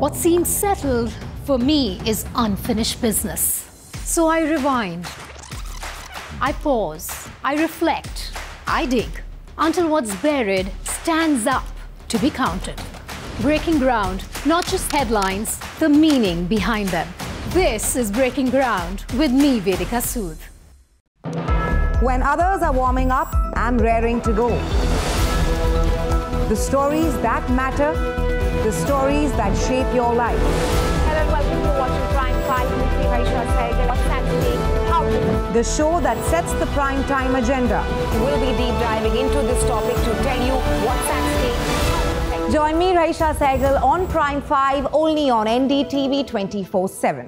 What seems settled for me is unfinished business. So I rewind, I pause, I reflect, I dig until what's buried stands up to be counted. Breaking ground, not just headlines, the meaning behind them. This is Breaking Ground with me, Vedika Sood. When others are warming up, I'm raring to go. The stories that matter, the stories that shape your life. Hello and welcome to watching Prime 5 with me, Raisha Sehgal. What's Saturday? How to... The show that sets the prime time agenda. We'll be deep diving into this topic to tell you what's at stake. Join me, Raisha Sehgal, on Prime 5, only on NDTV 24/7.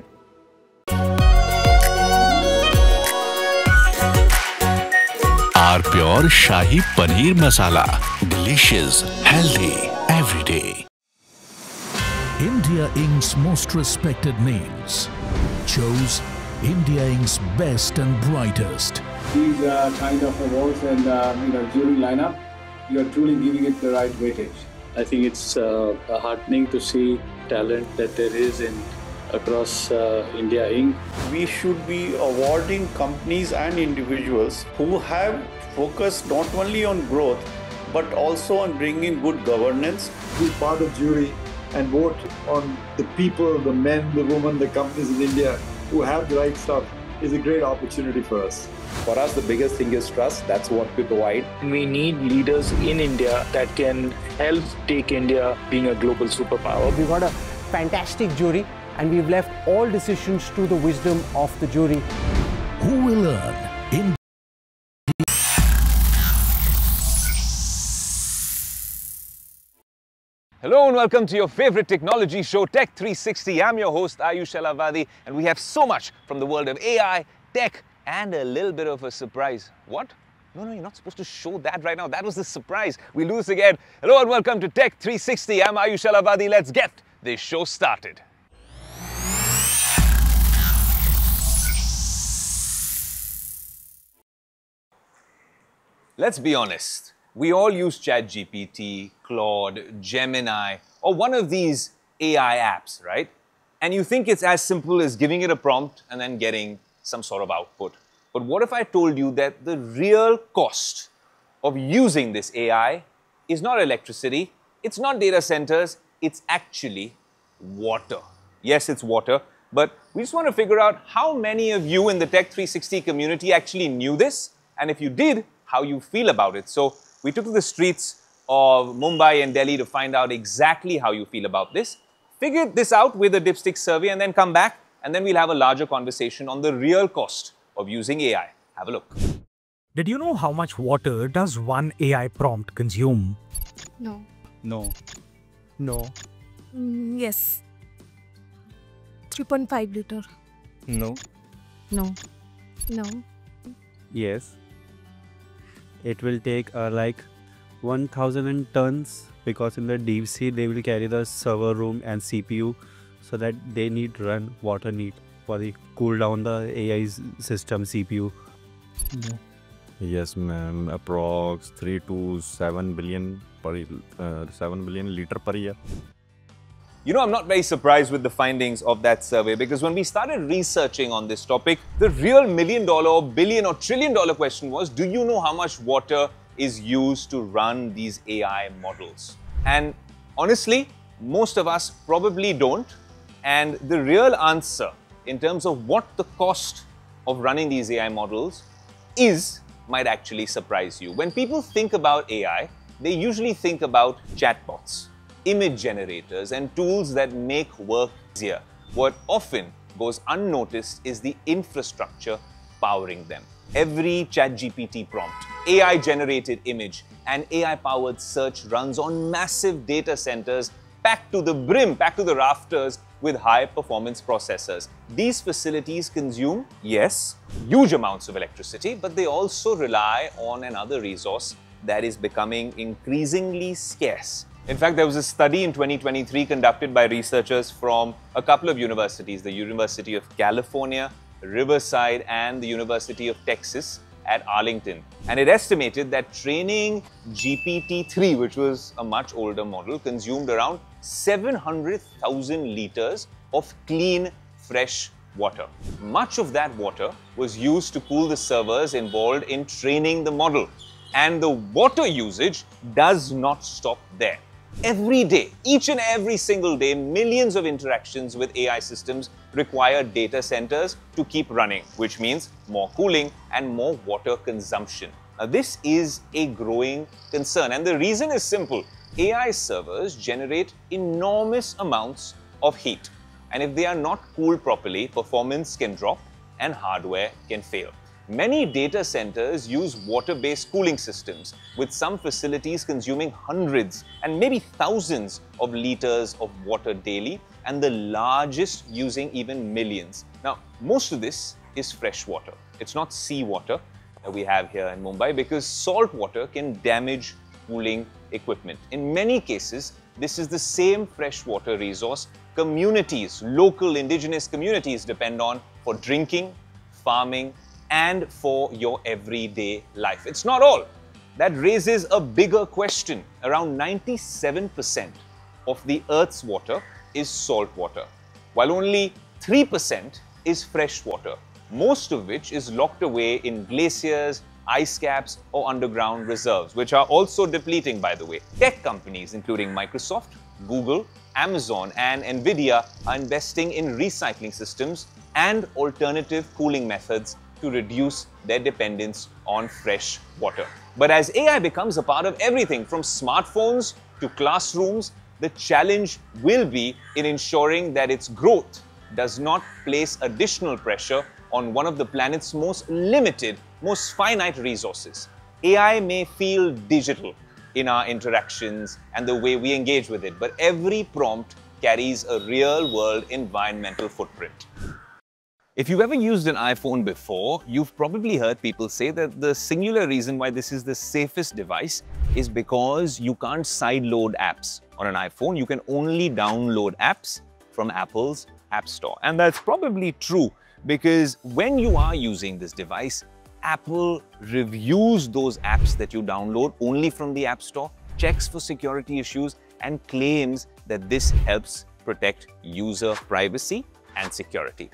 Our Pure Shahi Paneer Masala. Delicious, healthy, every day. India Inc.'s most respected names chose India Inc.'s best and brightest. These kind of awards and jury lineup, you are truly giving it the right weightage. I think it's heartening to see talent that there is across India Inc. We should be awarding companies and individuals who have focused not only on growth but also on bringing good governance. Be part of jury and vote on the people, the men, the women, the companies in India who have the right stuff is a great opportunity for us. For us, the biggest thing is trust. That's what we provide. We need leaders in India that can help take India being a global superpower. We've got a fantastic jury and we've left all decisions to the wisdom of the jury. Who will earn in Hello and welcome to your favorite technology show, Tech 360. I'm your host, Ayush Elavadi, and we have so much from the world of AI, tech, and a little bit of a surprise. What? No, you're not supposed to show that right now. That was the surprise. We'll do this again. Hello and welcome to Tech 360. I'm Ayush Elavadi. Let's get this show started. Let's be honest. We all use ChatGPT, Claude, Gemini, or one of these AI apps, right? And you think it's as simple as giving it a prompt and then getting some sort of output. But what if I told you that the real cost of using this AI is not electricity, it's not data centers, it's actually water. Yes, it's water, but we just want to figure out how many of you in the Tech 360 community actually knew this, and if you did, how you feel about it. So we took to the streets of Mumbai and Delhi to find out exactly how you feel about this, figured this out with a dipstick survey, and then come back, and then we'll have a larger conversation on the real cost of using AI. Have a look. Did you know how much water does one AI prompt consume? No. No. No. Yes. 3.5 liter. No. No. No. Yes. It will take like 1000 tons because in the deep sea they will carry the server room and CPU so that they need run water need for the cool down the AI's system CPU. No. Yes, ma'am. Approx 3 to 7 billion per 7 billion liter per year. You know, I'm not very surprised with the findings of that survey because when we started researching on this topic, the real $1 million or billion or $1 trillion question was, do you know how much water is used to run these AI models? And honestly, most of us probably don't. And the real answer in terms of what the cost of running these AI models is might actually surprise you. When people think about AI, they usually think about chatbots, image generators, and tools that make work easier. What often goes unnoticed is the infrastructure powering them. Every ChatGPT prompt, AI-generated image, and AI-powered search runs on massive data centers packed to the brim, packed to the rafters with high-performance processors. These facilities consume, yes, huge amounts of electricity, but they also rely on another resource that is becoming increasingly scarce. In fact, there was a study in 2023 conducted by researchers from a couple of universities, the University of California, Riverside, and the University of Texas. at Arlington. And it estimated that training GPT-3, which was a much older model, consumed around 700,000 liters of clean, fresh water. Much of that water was used to cool the servers involved in training the model. And the water usage does not stop there. Every day, each and every single day, millions of interactions with AI systems require data centers to keep running, which means more cooling and more water consumption. Now, this is a growing concern, and the reason is simple. AI servers generate enormous amounts of heat, and if they are not cooled properly, performance can drop and hardware can fail. Many data centers use water-based cooling systems, with some facilities consuming hundreds and maybe thousands of liters of water daily, and the largest using even millions. Now, most of this is fresh water. It's not seawater that we have here in Mumbai, because salt water can damage cooling equipment. In many cases, this is the same freshwater resource communities, local indigenous communities, depend on for drinking, farming, and for your everyday life. It's not all. That raises a bigger question. Around 97% of the Earth's water is salt water, while only 3% is fresh water, most of which is locked away in glaciers, ice caps, or underground reserves, which are also depleting, by the way. Tech companies, including Microsoft, Google, Amazon, and Nvidia, are investing in recycling systems and alternative cooling methods to reduce their dependence on fresh water. But as AI becomes a part of everything from smartphones to classrooms, the challenge will be in ensuring that its growth does not place additional pressure on one of the planet's most limited, most finite resources. AI may feel digital in our interactions and the way we engage with it, but every prompt carries a real-world environmental footprint. If you've ever used an iPhone before, you've probably heard people say that the singular reason why this is the safest device is because you can't sideload apps on an iPhone. You can only download apps from Apple's App Store. And that's probably true, because when you are using this device, Apple reviews those apps that you download only from the App Store, checks for security issues, and claims that this helps protect user privacy and security.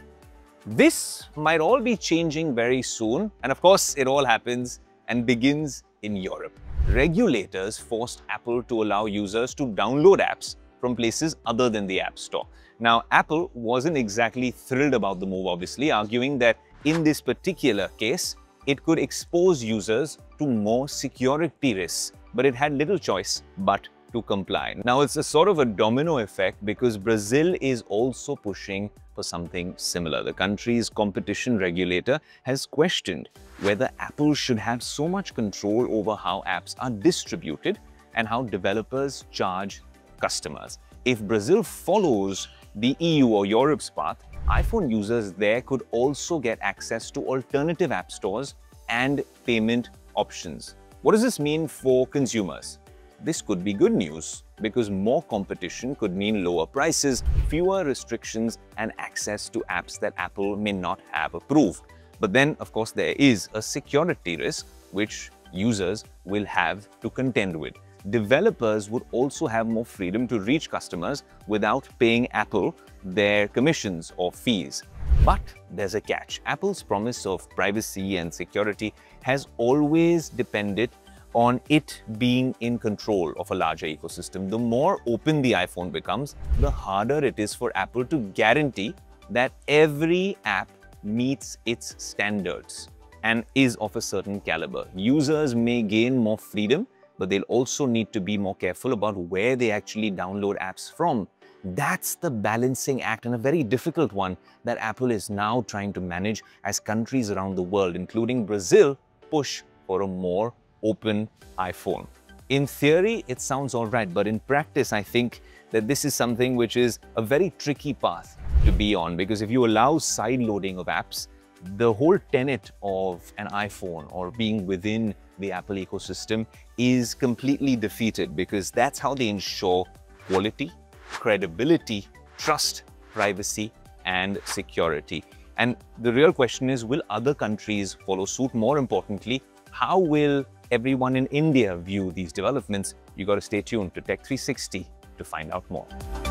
This might all be changing very soon, and of course, it all happens and begins in Europe. Regulators forced Apple to allow users to download apps from places other than the App Store. Now, Apple wasn't exactly thrilled about the move, obviously, arguing that in this particular case, it could expose users to more security risks, but it had little choice but to comply. Now, it's a sort of a domino effect, because Brazil is also pushing for something similar. The country's competition regulator has questioned whether Apple should have so much control over how apps are distributed and how developers charge customers. If Brazil follows the EU or Europe's path, iPhone users there could also get access to alternative app stores and payment options. What does this mean for consumers? This could be good news, because more competition could mean lower prices, fewer restrictions, and access to apps that Apple may not have approved. But then, of course, there is a security risk which users will have to contend with. Developers would also have more freedom to reach customers without paying Apple their commissions or fees. But there's a catch. Apple's promise of privacy and security has always depended on it being in control of a larger ecosystem. The more open the iPhone becomes, the harder it is for Apple to guarantee that every app meets its standards and is of a certain caliber. Users may gain more freedom, but they'll also need to be more careful about where they actually download apps from. That's the balancing act, and a very difficult one, that Apple is now trying to manage as countries around the world, including Brazil, push for a more open iPhone. In theory, it sounds all right, but in practice, I think that this is something which is a very tricky path to be on, because if you allow side loading of apps, the whole tenet of an iPhone or being within the Apple ecosystem is completely defeated, because that's how they ensure quality, credibility, trust, privacy, and security. And the real question is, will other countries follow suit? More importantly, how will everyone in India view these developments? You got to stay tuned to Tech 360 to find out more.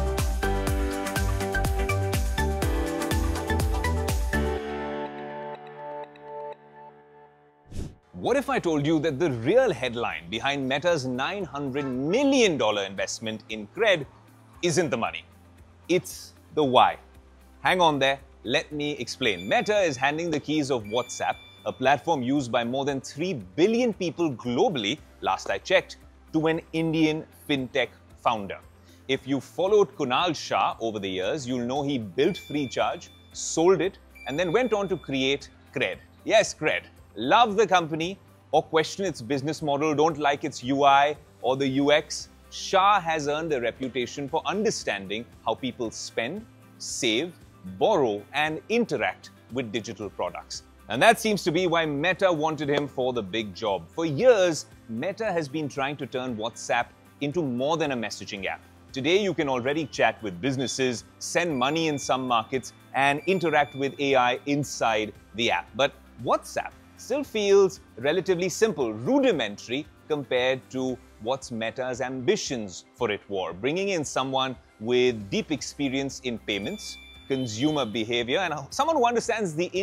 What if I told you that the real headline behind Meta's $900 million investment in Cred isn't the money? It's the why. Hang on there, let me explain. Meta is handing the keys of WhatsApp, a platform used by more than 3 billion people globally, last I checked, to an Indian fintech founder. If you followed Kunal Shah over the years, you'll know he built FreeCharge, sold it, and then went on to create Cred. Yes, Cred. Love the company or question its business model, don't like its UI or the UX, Shah has earned a reputation for understanding how people spend, save, borrow, and interact with digital products. And that seems to be why Meta wanted him for the big job. For years, Meta has been trying to turn WhatsApp into more than a messaging app. Today, you can already chat with businesses, send money in some markets, and interact with AI inside the app. But WhatsApp still feels relatively simple, rudimentary compared to what's Meta's ambitions for it were, bringing in someone with deep experience in payments, consumer behavior, and someone who understands the